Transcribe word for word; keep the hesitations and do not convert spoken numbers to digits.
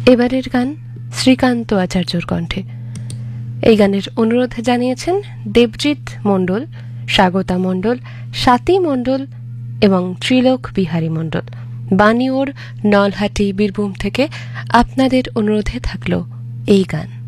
এবারের গান শ্রীকান্ত আচার্যর কণ্ঠে। এই গানের অনুরোধ জানিয়েছেন দেবজিৎ মণ্ডল, স্বাগতা মণ্ডল, স্বাতী মণ্ডল এবং ত্রিলোক বিহারী মণ্ডল। বানিওর, নলহাটি, বীরভূম থেকে আপনাদের অনুরোধে থাকলো এই গান।